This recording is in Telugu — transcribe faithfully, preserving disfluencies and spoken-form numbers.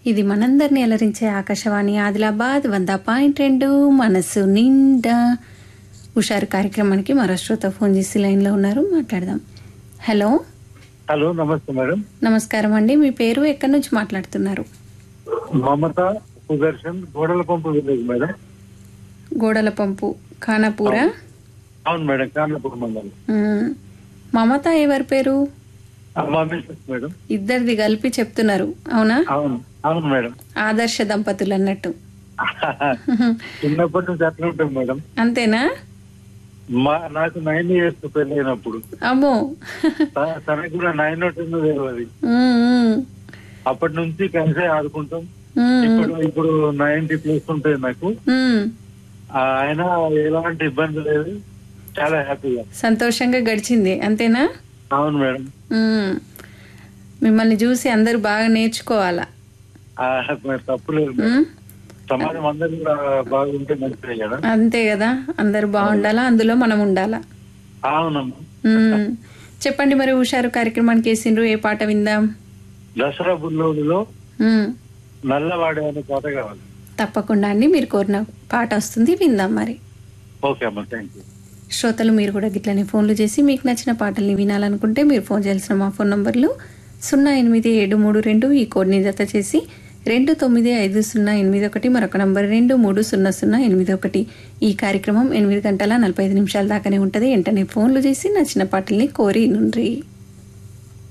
ఇది మనందరినీ అలరించే ఆకాశవాణి ఆదిలాబాద్ వంద పాయింట్ రెండు మనసు నిండా హుషారు కార్యక్రమానికి మరో శ్రోత ఫోన్ చేసి లైన్లో ఉన్నారు, మాట్లాడదాం. హలో హలో నమస్తే మేడం. నమస్కారం అండి, మీ పేరు ఎక్కడి నుంచి మాట్లాడుతున్నారు? మమత సుదర్శన్, గోడల పంపు విలేజ్ మేడం. గోడల పంపు ఖానాపూరా? అవును మేడం, ఖానాపూర్ మండలం. మ్మ్. మమత ఎవరి పేరు? మా మిస్సెస్ మేడం. ఇద్దరిది కలిపి చెప్తున్నారు, అవునా? అవును అవును మేడం. ఆదర్శ దంపతులు అన్నట్టు. చిన్నప్పటి నుంచి అట్లా ఉంటాం మేడం. అంతేనా? మా నాకు నైన్ ఇయర్స్ పెళ్ళైనప్పుడు అమ్మో. త- తనకు కూడా నైన్ ఉంటుందో తెలియదు. మ్మ్, మ్మ్. అప్పటి నుంచి కలిసే ఆడుకుంటాం. మ్మ్, ఇప్పుడు ఇప్పుడు నైన్టీ ప్లస్ ఉంటాయి నాకు. మ్మ్. ఆ, ఆయన ఎలాంటి ఇబ్బంది లేదు, చాలా హ్యాపీగా. సంతోషంగా గడిచింది, అంతేనా? అవును మేడం. మ్మ్. మిమ్మల్ని చూసి అందరూ బాగా నేర్చుకోవాలా. ఆ, తప్పులేదు మేడం. మ్మ్? సమాజం అందరూ కూడా బాగుంటే మంచిదే కదా. అంతే కదా, అందరూ బాగుండాలా, అందులో మనం ఉండాలా. అవునమ్మా. మ్మ్. చెప్పండి మరి, హుషారు కార్యక్రమానికి వేసిండ్రు, ఏ పాట విందాం? దసరా బుల్లోడులో మ్మ్. నల్లవాడే అనే పాట కావాలి. తప్పకుండా అండి, మీరు కోరిన పాట వస్తుంది, విందాం మరి. ఓకే అమ్మా, థ్యాంక్ యూ. శ్రోతలు మీరు కూడా గిట్లనే ఫోన్లు చేసి మీకు నచ్చిన పాటల్ని వినాలనుకుంటే మీరు ఫోన్ చేయాల్సిన మా ఫోన్ నంబర్లు సున్నా ఎనిమిది ఏడు మూడు రెండు, ఈ కోడ్ని జత చేసి రెండు తొమ్మిది ఐదు సున్నా ఎనిమిది ఒకటి, మరొక నంబర్ రెండు మూడు సున్నా సున్నా ఎనిమిది ఒకటి. ఈ కార్యక్రమం ఎనిమిది గంటల నలభై ఐదు నిమిషాల దాకానే ఉంటుంది. వెంటనే ఫోన్లు చేసి నచ్చిన పాటల్ని కోరి నుండ్రి.